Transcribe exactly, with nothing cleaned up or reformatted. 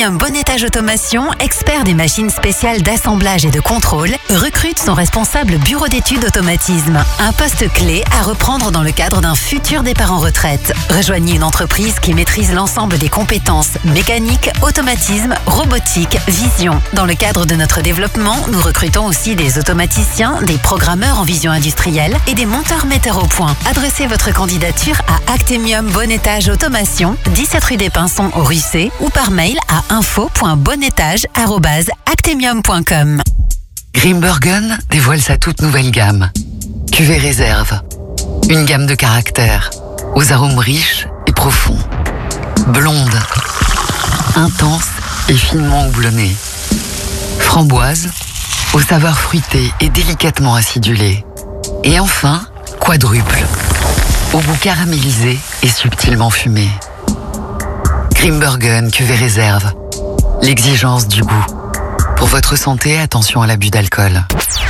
Actemium Bonnettage Automation, expert des machines spéciales d'assemblage et de contrôle, recrute son responsable bureau d'études automatisme. Un poste clé à reprendre dans le cadre d'un futur départ en retraite. Rejoignez une entreprise qui maîtrise l'ensemble des compétences mécanique, automatisme, robotique, vision. Dans le cadre de notre développement, nous recrutons aussi des automaticiens, des programmeurs en vision industrielle et des monteurs-metteurs au point. Adressez votre candidature à Actemium Bonnettage Automation, dix-sept rue des Pinsons au Russé ou par mail à info point bonnettage arobase actemium point com. Grimbergen dévoile sa toute nouvelle gamme. Cuvée réserve. Une gamme de caractères, aux arômes riches et profonds. Blonde, intense et finement houblonnée. Framboise, aux saveurs fruitées et délicatement acidulées. Et enfin, quadruple, au goût caramélisé et subtilement fumé. Grimbergen Cuvée réserve. L'exigence du goût. Pour votre santé, attention à l'abus d'alcool.